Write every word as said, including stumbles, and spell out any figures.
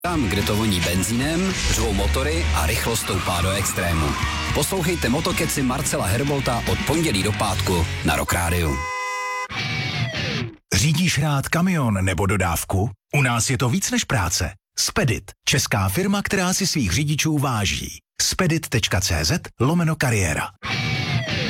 Tam, kde to voní benzínem, řvou motory a rychlost stoupá do extrému. Poslouchejte Motokeci Marcela Herbolta od pondělí do pátku na Rock Rádiu. Řídíš rád kamion nebo dodávku? U nás je to víc než práce. Spedit, česká firma, která si svých řidičů váží. spedit tečka cé zet lomeno kariéra.